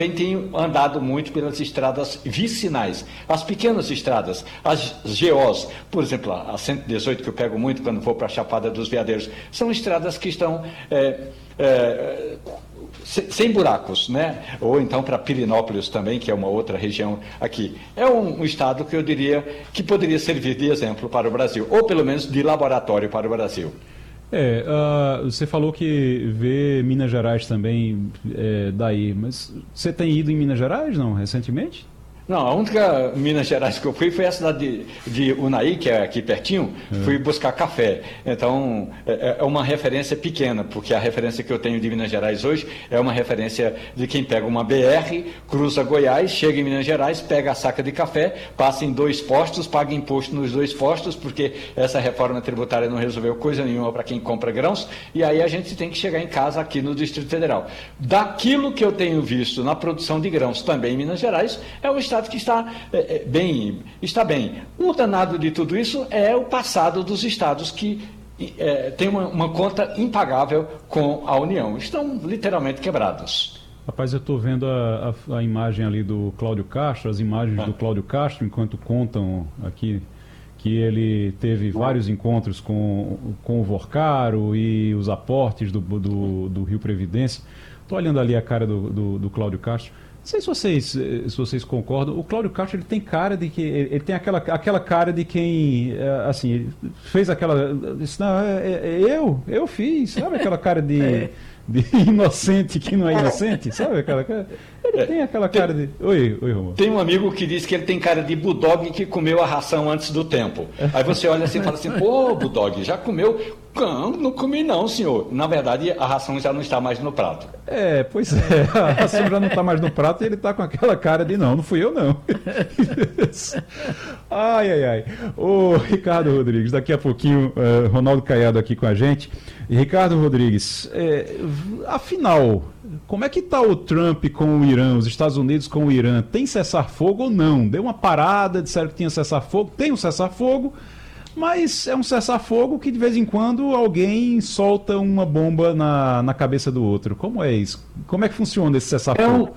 tenho andado muito pelas estradas vicinais, as pequenas estradas, as GOs, por exemplo, a 118 que eu pego muito quando vou para a Chapada dos Veadeiros, são estradas que estão sem buracos, né? Ou então para Pirenópolis também, que é uma outra região aqui. É um estado que eu diria que poderia servir de exemplo para o Brasil, ou pelo menos de laboratório para o Brasil. Você falou que vê Minas Gerais também daí, mas você tem ido em Minas Gerais, não, recentemente? Não, a única Minas Gerais que eu fui foi a cidade de Unai, que é aqui pertinho, fui buscar café. Então, é uma referência pequena, porque a referência que eu tenho de Minas Gerais hoje é uma referência de quem pega uma BR, cruza Goiás, chega em Minas Gerais, pega a saca de café, passa em 2 postos, paga imposto nos 2 postos, porque essa reforma tributária não resolveu coisa nenhuma para quem compra grãos, e aí a gente tem que chegar em casa aqui no Distrito Federal. Daquilo que eu tenho visto na produção de grãos também em Minas Gerais, é o estado que está bem. O danado de tudo isso é o passado dos estados que têm uma conta impagável com a União. Estão literalmente quebrados. Rapaz, eu estou vendo a imagem ali do Cláudio Castro, as imagens do Cláudio Castro, enquanto contam aqui que ele teve vários encontros com o Vorcaro e os aportes do Rio Previdência. Estou olhando ali a cara do Cláudio Castro. Não sei se vocês concordam. O Cláudio Castro, ele tem cara de que ele tem aquela cara de quem assim fez aquela, disse, não, eu fiz, sabe, aquela cara de inocente que não é inocente, sabe aquela cara? Ele tem aquela cara de... Oi, Romulo. Tem um amigo que diz que ele tem cara de bulldog que comeu a ração antes do tempo. Aí você olha assim e fala assim, pô, bulldog, já comeu? Não comi não, senhor. Na verdade, a ração já não está mais no prato. Pois é, a ração já não está mais no prato e ele está com aquela cara de não fui eu não. Ai. Ô, Ricardo Rodrigues, daqui a pouquinho, Ronaldo Caiado aqui com a gente. E Ricardo Rodrigues, afinal, como é que está o Trump com o Irã, os Estados Unidos com o Irã? Tem cessar-fogo ou não? Deu uma parada, disseram que tinha cessar-fogo, tem um cessar-fogo, mas é um cessar-fogo que de vez em quando alguém solta uma bomba na cabeça do outro. Como é isso? Como é que funciona esse cessar-fogo?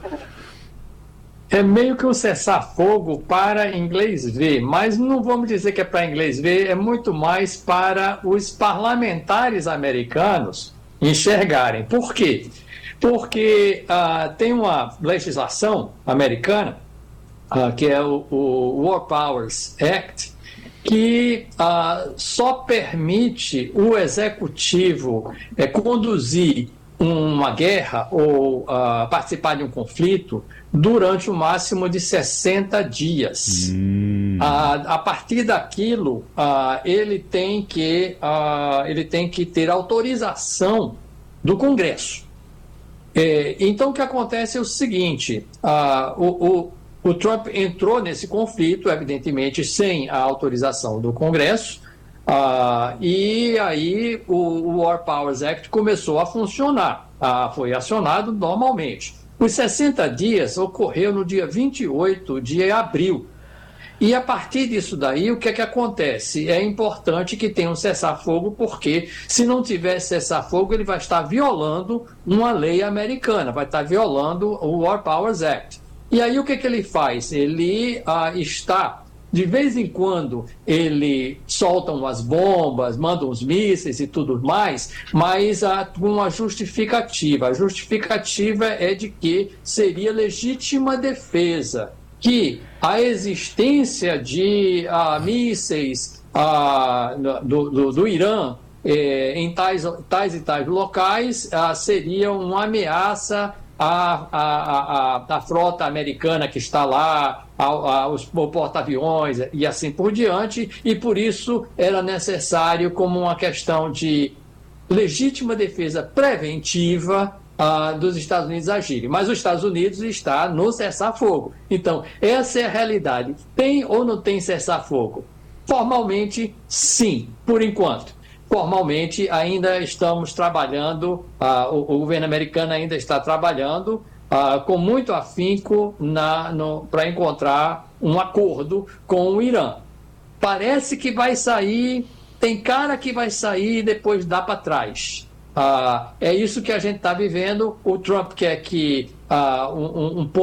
É meio que um cessar-fogo para inglês ver, mas não vamos dizer que é para inglês ver, é muito mais para os parlamentares americanos enxergarem. Por quê? Porque tem uma legislação americana, que é o War Powers Act, que só permite o executivo conduzir uma guerra ou participar de um conflito durante o máximo de 60 dias. A partir daquilo, ele tem que ter autorização do Congresso. Então, o que acontece é o seguinte, o Trump entrou nesse conflito, evidentemente, sem a autorização do Congresso, e aí o War Powers Act começou a funcionar, foi acionado normalmente. Os 60 dias ocorreu no dia 28 de abril. E a partir disso daí, o que é que acontece? É importante que tenha um cessar-fogo, porque se não tiver cessar-fogo, ele vai estar violando uma lei americana, vai estar violando o War Powers Act. E aí o que é que ele faz? Ele de vez em quando, ele solta umas bombas, manda uns mísseis e tudo mais, mas com uma justificativa. A justificativa é de que seria legítima defesa, que a existência de mísseis do Irã em tais e tais locais seria uma ameaça à frota americana que está lá, aos porta-aviões e assim por diante, e por isso era necessário, como uma questão de legítima defesa preventiva, dos Estados Unidos agirem. Mas os Estados Unidos está no cessar-fogo. Então, essa é a realidade. Tem ou não tem cessar-fogo? Formalmente, sim, por enquanto. Formalmente, ainda estamos trabalhando, o governo americano ainda está trabalhando com muito afinco para encontrar um acordo com o Irã. Parece que vai sair, tem cara que vai sair e depois dá para trás. É isso que a gente está vivendo. O Trump quer que um